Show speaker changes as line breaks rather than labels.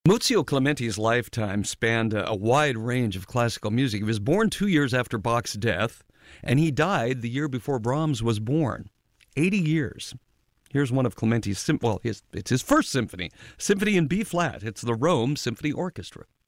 Muzio Clementi's lifetime spanned a wide range of classical music. He was born 2 years after Bach's death, and he died the year before Brahms was born. 80 years. Here's one of Clementi's, it's his first symphony, Symphony in B-flat. It's the Rome Symphony Orchestra.